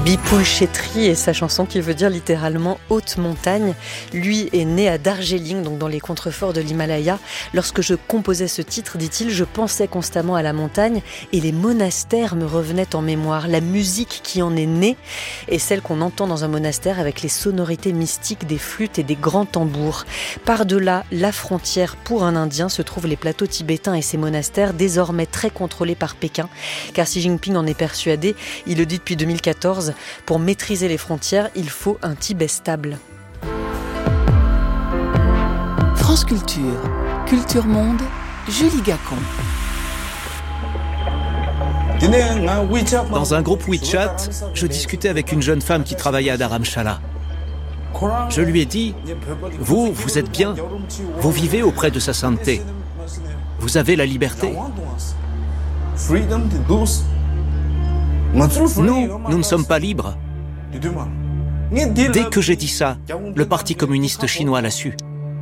Bipul Shetty et sa chanson qui veut dire littéralement haute montagne. Lui est né à Darjeeling, donc dans les contreforts de l'Himalaya. Lorsque je composais ce titre, dit-il, je pensais constamment à la montagne et les monastères me revenaient en mémoire. La musique qui en est née est celle qu'on entend dans un monastère avec les sonorités mystiques des flûtes et des grands tambours. Par-delà la frontière pour un Indien se trouvent les plateaux tibétains et ces monastères désormais très contrôlés par Pékin. Car Xi Jinping en est persuadé, il le dit depuis 2014, pour maîtriser les frontières, il faut un Tibet stable. France Culture, Culture Monde, Julie Gacon. Dans un groupe WeChat, je discutais avec une jeune femme qui travaillait à Dharamshala. Je lui ai dit, vous êtes bien, vous vivez auprès de sa sainteté, vous avez la liberté. Nous ne sommes pas libres. Dès que j'ai dit ça, le Parti communiste chinois l'a su.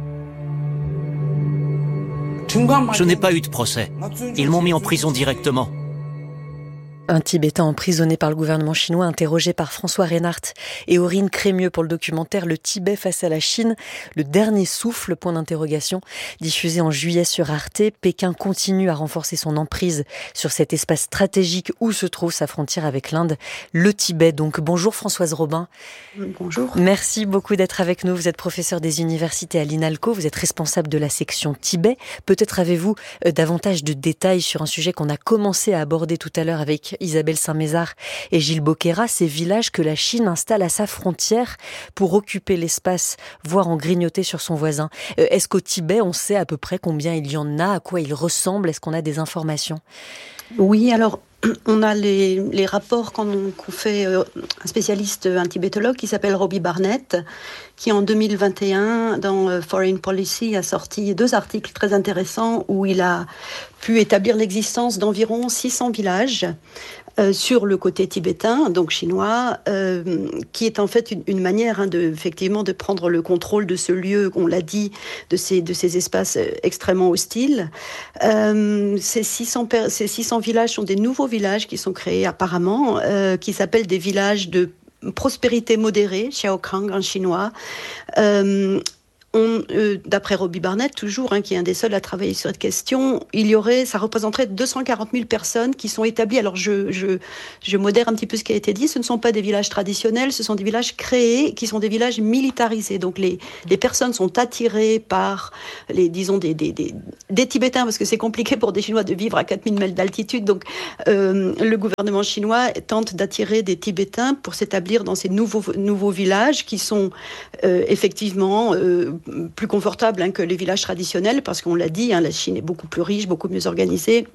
Je n'ai pas eu de procès. Ils m'ont mis en prison directement. Un Tibétain emprisonné par le gouvernement chinois, interrogé par François Reinhardt et Aurine Crémieux pour le documentaire Le Tibet face à la Chine, le dernier souffle, point d'interrogation, diffusé en juillet sur Arte. Pékin continue à renforcer son emprise sur cet espace stratégique où se trouve sa frontière avec l'Inde, le Tibet. Donc bonjour Françoise Robin. Bonjour. Merci beaucoup d'être avec nous. Vous êtes professeure des universités à l'INALCO, vous êtes responsable de la section Tibet. Peut-être avez-vous davantage de détails sur un sujet qu'on a commencé à aborder tout à l'heure avec Isabelle Saint-Mézard et Gilles Boquera, ces villages que la Chine installe à sa frontière pour occuper l'espace, voire en grignoter sur son voisin. Est-ce qu'au Tibet, on sait à peu près combien il y en a, à quoi ils ressemblent? Est-ce qu'on a des informations? Oui, alors on a les rapports qu'on fait un spécialiste, un tibétologue qui s'appelle Robbie Barnett, qui en 2021 dans Foreign Policy a sorti 2 articles très intéressants où il a pu établir l'existence d'environ 600 villages sur le côté tibétain, donc chinois, qui est en fait une manière effectivement de prendre le contrôle de ce lieu, on l'a dit, de ces espaces extrêmement hostiles. Ces 600 villages sont des nouveaux villages qui sont créés apparemment, qui s'appellent des villages de prospérité modérée, Xiaokrang en chinois. D'après Robbie Barnett, toujours, qui est un des seuls à travailler sur cette question, ça représenterait 240 000 personnes qui sont établies. Alors je modère un petit peu ce qui a été dit. Ce ne sont pas des villages traditionnels, ce sont des villages créés, qui sont des villages militarisés. Donc les personnes sont attirées par des Tibétains, parce que c'est compliqué pour des Chinois de vivre à 4000 mètres d'altitude. Donc le gouvernement chinois tente d'attirer des Tibétains pour s'établir dans ces nouveaux villages qui sont effectivement plus confortable que les villages traditionnels, parce qu'on l'a dit, la Chine est beaucoup plus riche, beaucoup mieux organisée.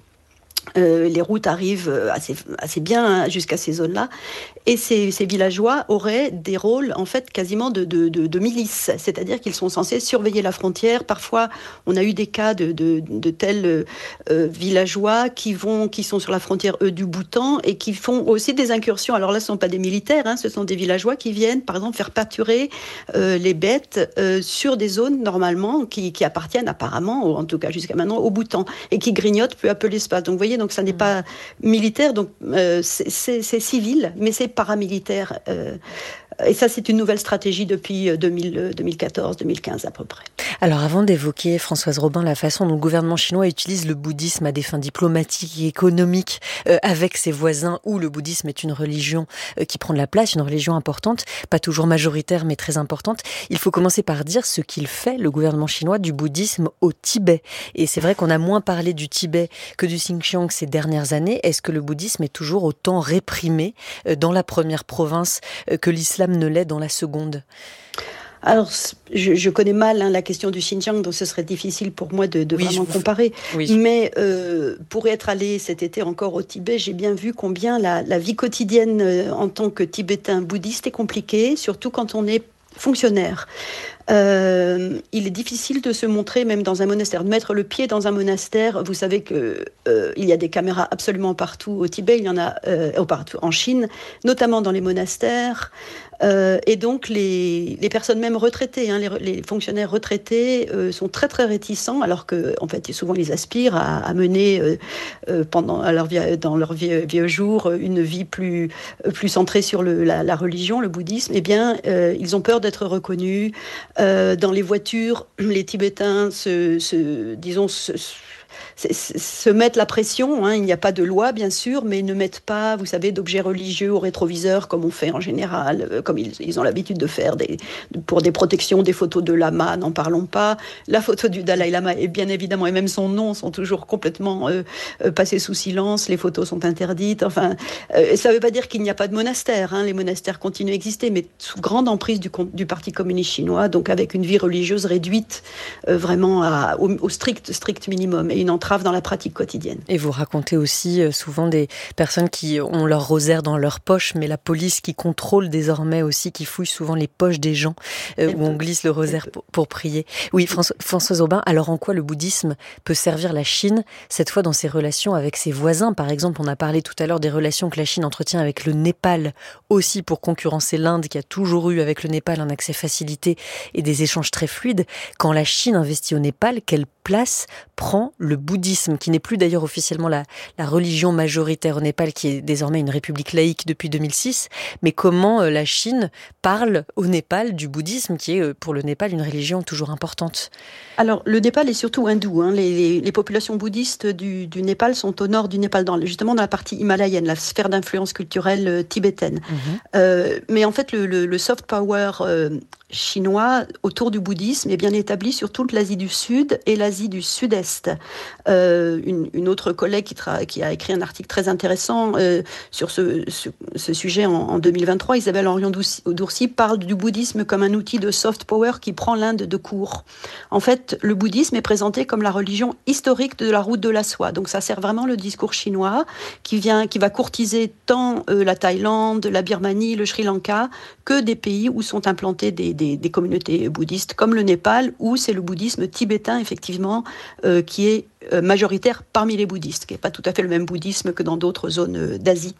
Les routes arrivent assez bien jusqu'à ces zones-là. Et ces villageois auraient des rôles, en fait, quasiment de milices. C'est-à-dire qu'ils sont censés surveiller la frontière. Parfois, on a eu des cas de tels villageois qui sont sur la frontière, du Bhoutan, et qui font aussi des incursions. Alors là, ce ne sont pas des militaires, ce sont des villageois qui viennent, par exemple, faire pâturer les bêtes sur des zones, normalement, qui appartiennent apparemment, ou en tout cas jusqu'à maintenant, au Bhoutan, et qui grignotent peu à peu l'espace. Donc, vous voyez, donc ça n'est pas militaire, donc c'est civil, mais c'est paramilitaire. Et ça, c'est une nouvelle stratégie depuis 2014-2015 à peu près. Alors avant d'évoquer, Françoise Robin, la façon dont le gouvernement chinois utilise le bouddhisme à des fins diplomatiques et économiques avec ses voisins, où le bouddhisme est une religion qui prend de la place, une religion importante, pas toujours majoritaire mais très importante, il faut commencer par dire ce qu'il fait, le gouvernement chinois, du bouddhisme au Tibet. Et c'est vrai qu'on a moins parlé du Tibet que du Xinjiang ces dernières années. Est-ce que le bouddhisme est toujours autant réprimé dans la première province que l'islam ne l'est dans la seconde? Alors, je connais mal la question du Xinjiang, donc ce serait difficile pour moi de vraiment comparer. Oui. Mais pour être allée cet été encore au Tibet, j'ai bien vu combien la vie quotidienne en tant que Tibétain bouddhiste est compliquée, surtout quand on est fonctionnaire. Il est difficile de se montrer même dans un monastère, de mettre le pied dans un monastère. Vous savez que il y a des caméras absolument partout au Tibet, il y en a partout en Chine, notamment dans les monastères. Et donc les personnes même retraitées, les fonctionnaires retraités sont très très réticents, alors que en fait souvent ils aspirent à mener dans leur vieux jour une vie plus centrée sur la religion, le bouddhisme. Eh bien, ils ont peur d'être reconnus. Dans les voitures, les Tibétains se mettent la pression, il n'y a pas de loi bien sûr, mais ils ne mettent pas, vous savez, d'objets religieux au rétroviseur comme on fait en général, comme ils ont l'habitude de faire pour des protections, des photos de lama, n'en parlons pas. La photo du Dalai Lama est bien évidemment, et même son nom sont toujours complètement passés sous silence, les photos sont interdites, enfin, ça ne veut pas dire qu'il n'y a pas de monastère, les monastères continuent à exister, mais sous grande emprise du Parti communiste chinois, donc avec une vie religieuse réduite vraiment au strict minimum, et une entrave dans la pratique quotidienne. Et vous racontez aussi souvent des personnes qui ont leur rosaire dans leur poche, mais la police qui contrôle désormais aussi, qui fouille souvent les poches des gens où on glisse le rosaire pour prier. Oui, Françoise Aubin, alors en quoi le bouddhisme peut servir la Chine, cette fois dans ses relations avec ses voisins? Par exemple, on a parlé tout à l'heure des relations que la Chine entretient avec le Népal, aussi pour concurrencer l'Inde, qui a toujours eu avec le Népal un accès facilité et des échanges très fluides. Quand la Chine investit au Népal, quelle place prend le bouddhisme, qui n'est plus d'ailleurs officiellement la religion majoritaire au Népal, qui est désormais une république laïque depuis 2006, mais comment la Chine parle au Népal du bouddhisme, qui est pour le Népal une religion toujours importante? Alors, le Népal est surtout hindou. Les populations bouddhistes du Népal sont au nord du Népal, justement dans la partie himalayenne, la sphère d'influence culturelle tibétaine. Mais en fait, le soft power chinois autour du bouddhisme est bien établi sur toute l'Asie du Sud et l'Asie du Sud-Est. Une autre collègue qui a écrit un article très intéressant sur ce sujet en 2023, Isabelle Henrion-Dourcy, parle du bouddhisme comme un outil de soft power qui prend l'Inde de court. En fait, le bouddhisme est présenté comme la religion historique de la route de la soie. Donc ça sert vraiment le discours chinois qui va courtiser tant la Thaïlande, la Birmanie, le Sri Lanka, que des pays où sont implantées des communautés bouddhistes, comme le Népal, où c'est le bouddhisme tibétain, effectivement, qui est majoritaire parmi les bouddhistes, qui n'est pas tout à fait le même bouddhisme que dans d'autres zones d'Asie.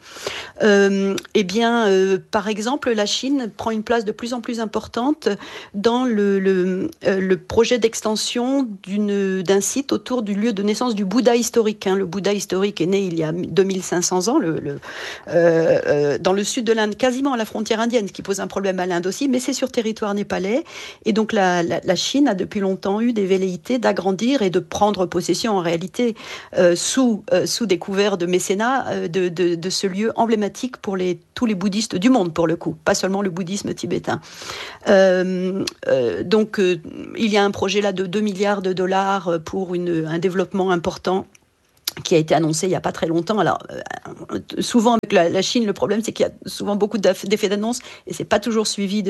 Par exemple, la Chine prend une place de plus en plus importante dans le projet d'extension d'un site autour du lieu de naissance du Bouddha historique. Le Bouddha historique est né il y a 2500 ans dans le sud de l'Inde, quasiment à la frontière indienne, ce qui pose un problème à l'Inde aussi, mais c'est sur territoire népalais. Et donc la Chine a depuis longtemps eu des velléités d'agrandir et de prendre possession en réalité sous des couverts de mécénat de ce lieu emblématique pour tous les bouddhistes du monde, pour le coup, pas seulement le bouddhisme tibétain. Il y a un projet là de 2 milliards de dollars pour un développement important qui a été annoncé il n'y a pas très longtemps. Alors, souvent avec la Chine, le problème, c'est qu'il y a souvent beaucoup d'effets d'annonce et c'est pas toujours suivi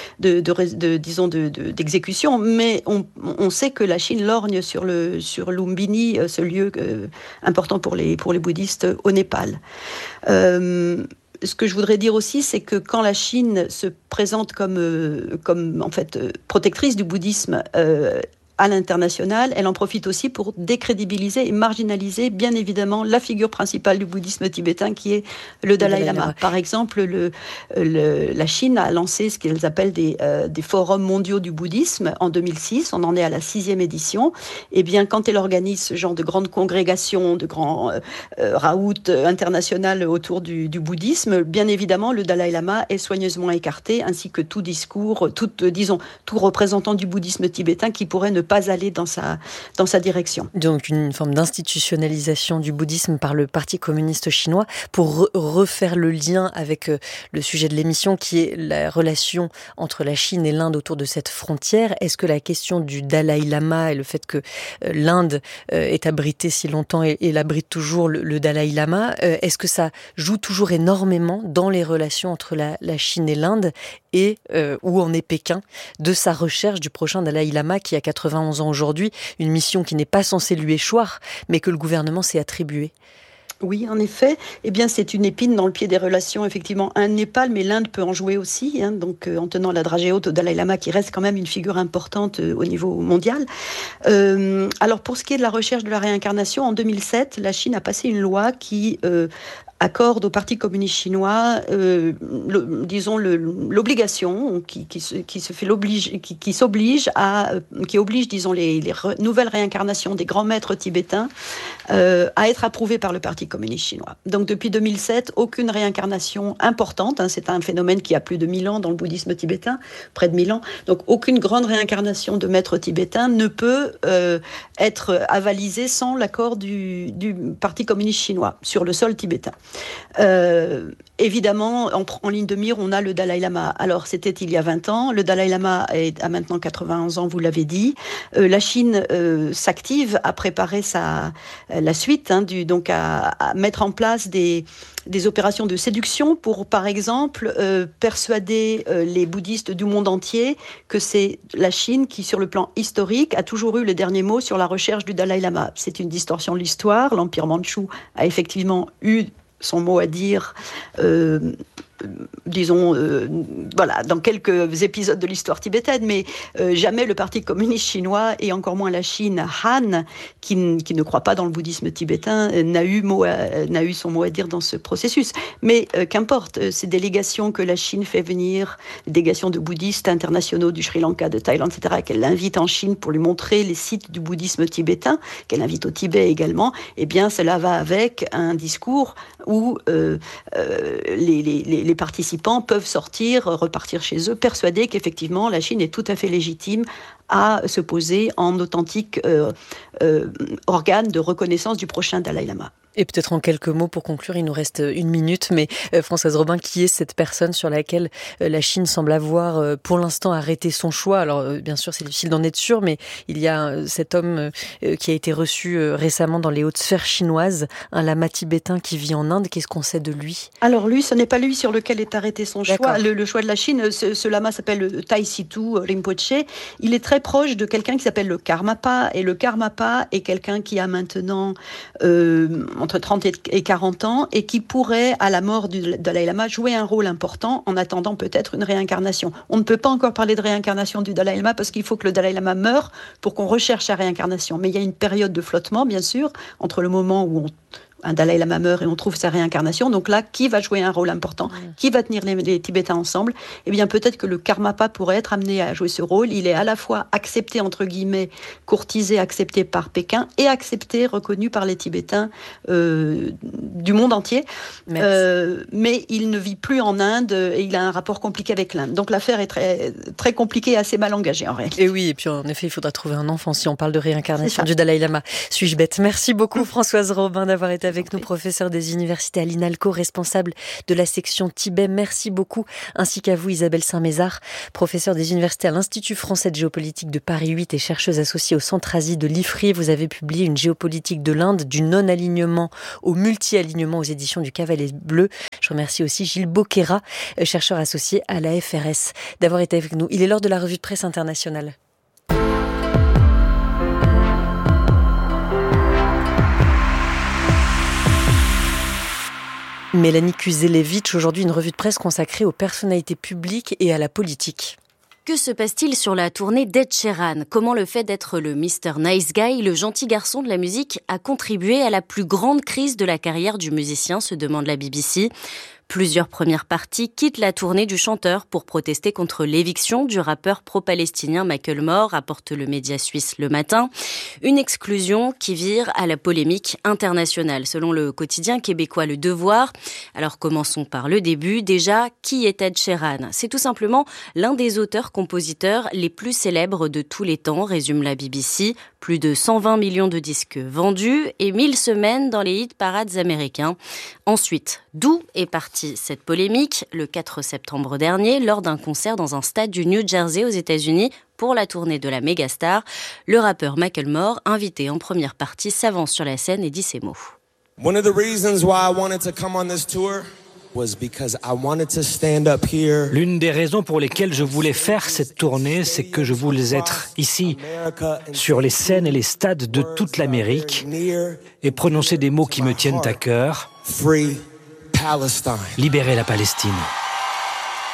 d'exécution. Mais on sait que la Chine lorgne sur Lumbini, ce lieu important pour les bouddhistes au Népal. Ce que je voudrais dire aussi, c'est que quand la Chine se présente comme en fait protectrice du bouddhisme à l'international, elle en profite aussi pour décrédibiliser et marginaliser, bien évidemment, la figure principale du bouddhisme tibétain, qui est le Dalai Lama. Par exemple, la Chine a lancé ce qu'ils appellent des forums mondiaux du bouddhisme en 2006. On en est à la 6e édition. Et bien, quand elle organise ce genre de grandes congrégations, de grands raouts internationaux autour du bouddhisme, bien évidemment, le Dalai Lama est soigneusement écarté, ainsi que tout discours, tout représentant du bouddhisme tibétain qui pourrait ne pas aller dans sa direction. Donc une forme d'institutionnalisation du bouddhisme par le Parti communiste chinois pour refaire le lien avec le sujet de l'émission qui est la relation entre la Chine et l'Inde autour de cette frontière. Est-ce que la question du Dalai Lama et le fait que l'Inde est abritée si longtemps et l'abrite toujours le Dalai Lama, est-ce que ça joue toujours énormément dans les relations entre la Chine et l'Inde et où en est Pékin de sa recherche du prochain Dalai Lama qui a 91 ans aujourd'hui, une mission qui n'est pas censée lui échoir, mais que le gouvernement s'est attribuée? Oui, en effet. Eh bien, c'est une épine dans le pied des relations, effectivement, Inde-Népal, mais l'Inde peut en jouer aussi, donc en tenant la dragée haute au Dalai Lama, qui reste quand même une figure importante au niveau mondial. Alors, pour ce qui est de la recherche de la réincarnation, en 2007, la Chine a passé une loi qui accorde au Parti communiste chinois, l'obligation qui oblige, disons, les nouvelles réincarnations des grands maîtres tibétains à être approuvées par le Parti communiste chinois. Donc depuis 2007, aucune réincarnation importante, c'est un phénomène qui a plus de 1000 ans dans le bouddhisme tibétain, près de 1000 ans, donc aucune grande réincarnation de maîtres tibétains ne peut être avalisée sans l'accord du Parti communiste chinois sur le sol tibétain. Évidemment, en ligne de mire, on a le Dalai Lama. Alors, c'était il y a 20 ans. Le Dalai Lama a maintenant 91 ans, vous l'avez dit. La Chine s'active à préparer la suite, donc à mettre en place des opérations de séduction pour, par exemple, persuader les bouddhistes du monde entier que c'est la Chine qui, sur le plan historique, a toujours eu le dernier mot sur la recherche du Dalai Lama. C'est une distorsion de l'histoire. L'Empire mandchou a effectivement eu son mot à dire, dans quelques épisodes de l'histoire tibétaine, mais jamais le Parti communiste chinois, et encore moins la Chine Han, qui ne croit pas dans le bouddhisme tibétain, n'a eu son mot à dire dans ce processus. Mais qu'importe, ces délégations que la Chine fait venir, délégations de bouddhistes internationaux du Sri Lanka, de Thaïlande, etc., qu'elle invite en Chine pour lui montrer les sites du bouddhisme tibétain, qu'elle invite au Tibet également, eh bien cela va avec un discours où les participants peuvent repartir chez eux, persuadés qu'effectivement la Chine est tout à fait légitime à se poser en authentique organe de reconnaissance du prochain Dalai Lama. Et peut-être en quelques mots pour conclure, il nous reste 1 minute, mais Françoise Robin, qui est cette personne sur laquelle la Chine semble avoir pour l'instant arrêté son choix? Alors bien sûr, c'est difficile d'en être sûr, mais il y a cet homme qui a été reçu récemment dans les hautes sphères chinoises, un lama tibétain qui vit en Inde. Qu'est-ce qu'on sait de lui? Alors lui, ce n'est pas lui sur lequel est arrêté son choix. Le choix de la Chine, ce lama s'appelle Tai Situ Rinpoche. Il est très proche de quelqu'un qui s'appelle le Karmapa, et le Karmapa est quelqu'un qui a maintenant entre 30 et 40 ans, et qui pourrait, à la mort du Dalai Lama, jouer un rôle important en attendant peut-être une réincarnation. On ne peut pas encore parler de réincarnation du Dalai Lama parce qu'il faut que le Dalai Lama meure pour qu'on recherche sa réincarnation. Mais il y a une période de flottement, bien sûr, entre le moment où un Dalai Lama meurt et on trouve sa réincarnation. Donc là, qui va jouer un rôle important? Qui va tenir les Tibétains ensemble? Eh bien, peut-être que le Karmapa pourrait être amené à jouer ce rôle. Il est à la fois accepté, entre guillemets, courtisé, accepté par Pékin, et accepté, reconnu par les Tibétains du monde entier. Mais il ne vit plus en Inde et il a un rapport compliqué avec l'Inde. Donc l'affaire est très, très compliquée et assez mal engagée en réalité. Et oui, et puis en effet, il faudra trouver un enfant si on parle de réincarnation du Dalai Lama. Suis-je bête? Merci beaucoup Françoise Robin d'avoir été avec nous, professeur des universités à l'INALCO, responsable de la section Tibet. Merci beaucoup, ainsi qu'à vous Isabelle Saint-Mézard, professeure des universités à l'Institut français de géopolitique de Paris 8 et chercheuse associée au Centre Asie de l'IFRI. Vous avez publié une géopolitique de l'Inde, du non-alignement au multi-alignement aux éditions du Cavalet Bleu. Je remercie aussi Gilles Boquera, chercheur associé à la FRS, d'avoir été avec nous. Il est l'heure de la revue de presse internationale. Mélanie Kuzelevitch, aujourd'hui une revue de presse consacrée aux personnalités publiques et à la politique. Que se passe-t-il sur la tournée d'Ed Sheeran? Comment le fait d'être le Mr. Nice Guy, le gentil garçon de la musique, a contribué à la plus grande crise de la carrière du musicien, se demande la BBC. Plusieurs premières parties quittent la tournée du chanteur pour protester contre l'éviction du rappeur pro-palestinien Macklemore, rapporte le média suisse Le Matin. Une exclusion qui vire à la polémique internationale, selon le quotidien québécois Le Devoir. Alors commençons par le début. Déjà, qui est Ed Sheeran? C'est tout simplement l'un des auteurs-compositeurs les plus célèbres de tous les temps, résume la BBC. Plus de 120 millions de disques vendus et 1000 semaines dans les hit parades américains. Ensuite, d'où est partie cette polémique? Le 4 septembre dernier, lors d'un concert dans un stade du New Jersey aux États-Unis pour la tournée de la mégastar, le rappeur Macklemore, invité en première partie, s'avance sur la scène et dit ces mots. One of the reasons why I wanted to come on this tour was because I wanted to stand up here. L'une des raisons pour lesquelles je voulais faire cette tournée, c'est que je voulais être ici, sur les scènes et les stades de toute l'Amérique, et prononcer des mots qui me tiennent à cœur. Free Palestine. Libérer la Palestine.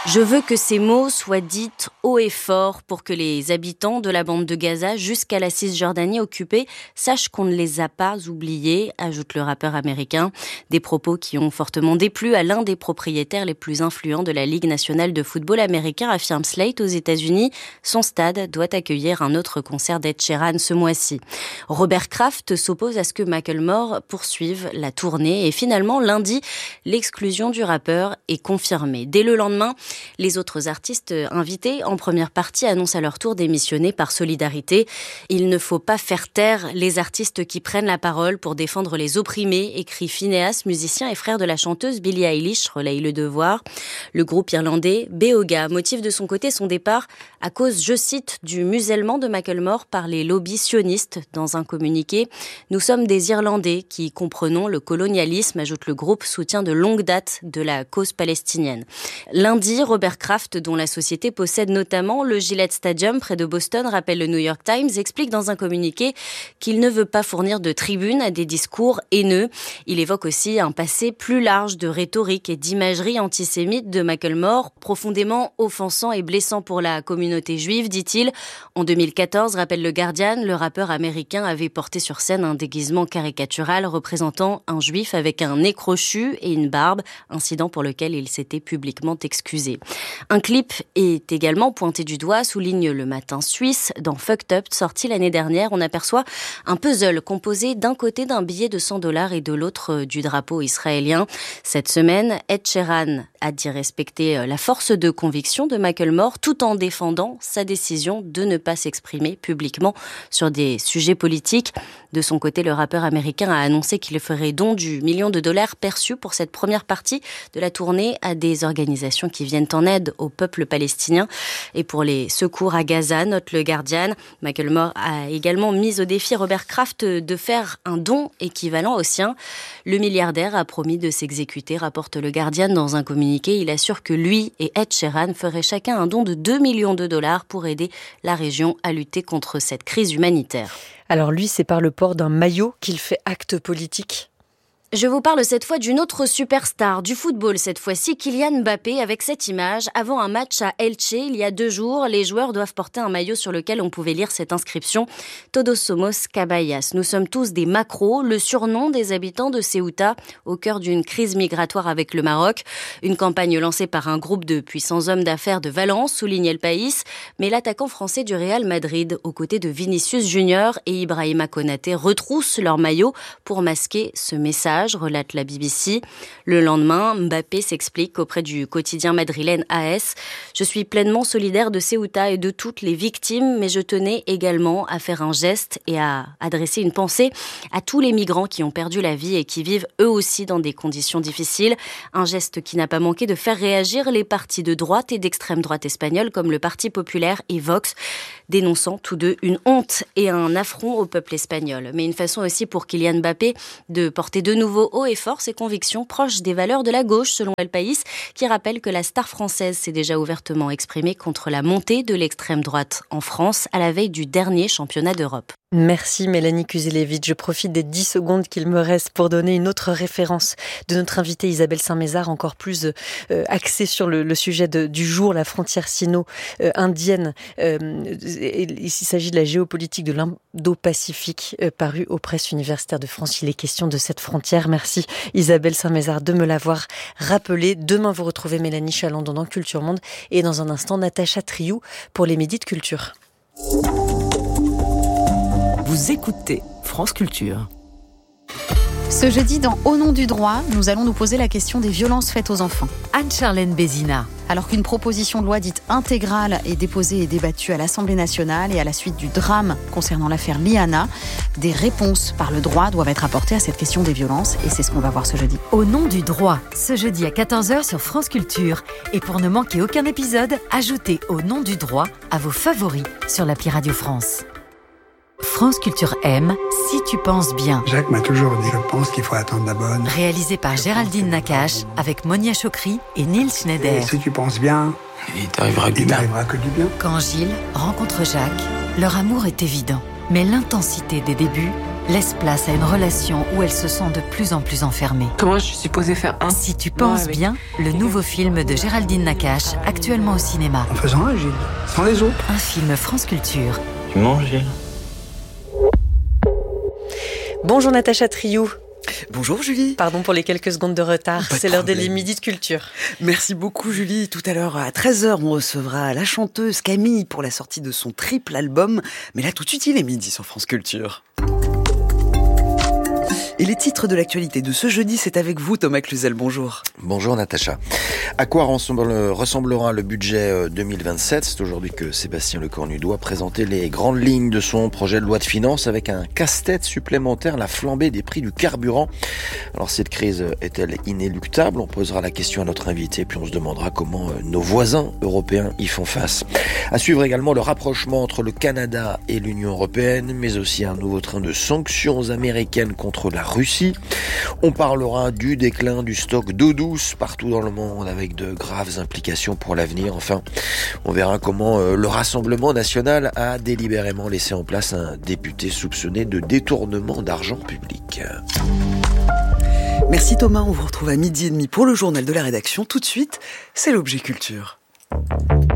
Je veux que ces mots soient dits haut et fort pour que les habitants de la bande de Gaza jusqu'à la Cisjordanie occupée sachent qu'on ne les a pas oubliés, ajoute le rappeur américain. Des propos qui ont fortement déplu à l'un des propriétaires les plus influents de la Ligue nationale de football américain, affirme Slate aux États-Unis. Son stade doit accueillir un autre concert d'Ed Sheeran ce mois-ci. Robert Kraft s'oppose à ce que Macklemore poursuive la tournée et finalement lundi, l'exclusion du rappeur est confirmée. Dès le lendemain, les autres artistes invités en première partie annoncent à leur tour démissionner par solidarité. Il ne faut pas faire taire les artistes qui prennent la parole pour défendre les opprimés, écrit Phineas, musicien et frère de la chanteuse Billie Eilish, relaye Le Devoir. Le groupe irlandais Beoga motive de son côté son départ à cause, je cite, du musellement de Macklemore par les lobbies sionistes. Dans un communiqué, nous sommes des Irlandais qui comprenons le colonialisme, ajoute le groupe, soutien de longue date de la cause palestinienne. Lundi, Robert Kraft, dont la société possède notamment le Gillette Stadium près de Boston, rappelle le New York Times, explique dans un communiqué qu'il ne veut pas fournir de tribune à des discours haineux. Il évoque aussi un passé plus large de rhétorique et d'imagerie antisémite de Macklemore, profondément offensant et blessant pour la communauté juive, dit-il. En 2014, rappelle le Guardian, le rappeur américain avait porté sur scène un déguisement caricatural représentant un juif avec un nez crochu et une barbe, incident pour lequel il s'était publiquement excusé. Un clip est également pointé du doigt, souligne Le Matin suisse. Dans Fucked Up, sorti l'année dernière, on aperçoit un puzzle composé d'un côté d'un billet de $100 et de l'autre du drapeau israélien. Cette semaine, Ed Sheeran a dit respecter la force de conviction de Macklemore tout en défendant sa décision de ne pas s'exprimer publiquement sur des sujets politiques. De son côté, le rappeur américain a annoncé qu'il ferait don du $1 million perçu pour cette première partie de la tournée à des organisations qui viennent en aide au peuple palestinien. Et pour les secours à Gaza, note le Guardian, Macklemore a également mis au défi Robert Kraft de faire un don équivalent au sien. Le milliardaire a promis de s'exécuter, rapporte le Guardian dans un communiqué. Il assure que lui et Ed Sheeran feraient chacun un don de $2 millions pour aider la région à lutter contre cette crise humanitaire. Alors lui, c'est par le port d'un maillot qu'il fait acte politique. Je vous parle cette fois d'une autre superstar du football, cette fois-ci Kylian Mbappé, avec cette image. Avant un match à Elche, il y a 2 jours, les joueurs doivent porter un maillot sur lequel on pouvait lire cette inscription « Todos somos caballas ». Nous sommes tous des macros, le surnom des habitants de Ceuta, au cœur d'une crise migratoire avec le Maroc. Une campagne lancée par un groupe de puissants hommes d'affaires de Valence, souligne El País. Mais l'attaquant français du Real Madrid, aux côtés de Vinicius Junior et Ibrahima Konaté, retroussent leur maillot pour masquer ce message, relate la BBC. Le lendemain, Mbappé s'explique auprès du quotidien madrilène AS. Je suis pleinement solidaire de Ceuta et de toutes les victimes, mais je tenais également à faire un geste et à adresser une pensée à tous les migrants qui ont perdu la vie et qui vivent eux aussi dans des conditions difficiles. Un geste qui n'a pas manqué de faire réagir les partis de droite et d'extrême droite espagnols comme le Parti populaire et Vox, dénonçant tous deux une honte et un affront au peuple espagnol. Mais une façon aussi pour Kylian Mbappé de porter de nouveau haut et fort ses convictions proches des valeurs de la gauche, selon El País, qui rappelle que la star française s'est déjà ouvertement exprimée contre la montée de l'extrême droite en France à la veille du dernier championnat d'Europe. Merci Mélanie Kuzelevitch. Je profite des 10 secondes qu'il me reste pour donner une autre référence de notre invitée Isabelle Saint-Mézard, encore plus axée sur le sujet du jour, la frontière sino-indienne. Il s'agit de la géopolitique de l'Indo-Pacifique, parue aux presses universitaires de France. Il est question de cette frontière. Merci Isabelle Saint-Mézard de me l'avoir rappelé. Demain, vous retrouvez Mélanie Chalandon dans Culture Monde et dans un instant, Natacha Triou pour les Midis de Culture. Vous écoutez France Culture. Ce jeudi, dans Au nom du droit, nous allons nous poser la question des violences faites aux enfants. Anne-Charlène Bézina. Alors qu'une proposition de loi dite intégrale est déposée et débattue à l'Assemblée nationale et à la suite du drame concernant l'affaire Liana, des réponses par le droit doivent être apportées à cette question des violences et c'est ce qu'on va voir ce jeudi. Au nom du droit, ce jeudi à 14h sur France Culture. Et pour ne manquer aucun épisode, ajoutez Au nom du droit à vos favoris sur l'appli Radio France. France Culture aime Si tu penses bien. Jacques m'a toujours dit, je pense qu'il faut attendre la bonne. Réalisé par Géraldine Nakache avec Monia Chokri et Nils Schneider. Et si tu penses bien, il t'arrivera que du bien. Quand Gilles rencontre Jacques, leur amour est évident. Mais l'intensité des débuts laisse place à une relation où elle se sent de plus en plus enfermée. Comment je suis supposée faire un? Si tu penses bien, le nouveau film de Géraldine Nakache, actuellement au cinéma. En faisant un, Gilles, sans les autres. Un film France Culture. Tu manges, Gilles? Bonjour Natacha Triou. Bonjour Julie. Pardon pour les quelques secondes de retard, c'est l'heure des Midi de Culture. Merci beaucoup Julie. Tout à l'heure à 13h, on recevra la chanteuse Camille pour la sortie de son triple album. Mais là tout de suite, il est midi sur France Culture. Et les titres de l'actualité de ce jeudi, c'est avec vous Thomas Cluzel, bonjour. Bonjour Natacha. À quoi ressemblera le budget 2027 ? C'est aujourd'hui que Sébastien Lecornu doit présenter les grandes lignes de son projet de loi de finances avec un casse-tête supplémentaire, la flambée des prix du carburant. Alors cette crise est-elle inéluctable ? On posera la question à notre invité, puis on se demandera comment nos voisins européens y font face. À suivre également le rapprochement entre le Canada et l'Union européenne, mais aussi un nouveau train de sanctions américaines contre la Russie. On parlera du déclin du stock d'eau douce partout dans le monde avec de graves implications pour l'avenir. Enfin, on verra comment le Rassemblement national a délibérément laissé en place un député soupçonné de détournement d'argent public. Merci Thomas, on vous retrouve à 12h30 pour le journal de la rédaction. Tout de suite, c'est l'objet culture.